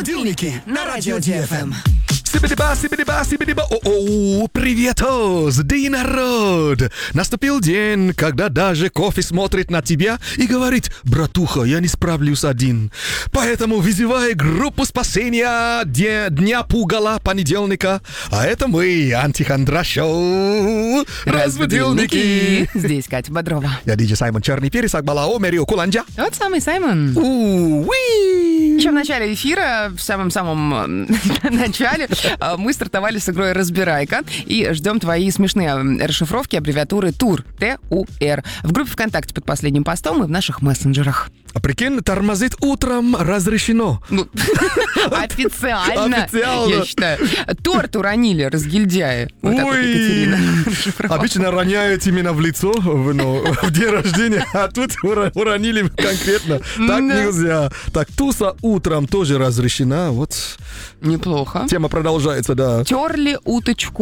Будильники на радио ДФМ. Сибидиба. О, привет, день народ. Наступил день, когда даже кофе смотрит на тебя и говорит: братуха, я не справлюсь один. Поэтому вызывай группу спасения Дня Пугала понедельника. А это мы, Антихандра Шоу. Разбудилники. Здесь Катя Бодрова. Я диджей Саймон Черный Перец, Акбалао, Мерио Куланджа. Тот самый Саймон. Еще в начале эфира, в самом-самом начале, мы стартовали с игрой «Разбирайка» и ждем твои смешные расшифровки аббревиатуры ТУР, Т-У-Р, в группе ВКонтакте под последним постом и в наших мессенджерах. А прикинь, тормозить утром разрешено. Официально, я считаю. Торт уронили разгильдяи. Вот так вот, Екатерина. Обычно роняют именно в лицо, в день рождения, а тут уронили конкретно. Так нельзя. Так, туса утром тоже разрешена. Вот. Неплохо. Тема продолжается, да. Терли уточку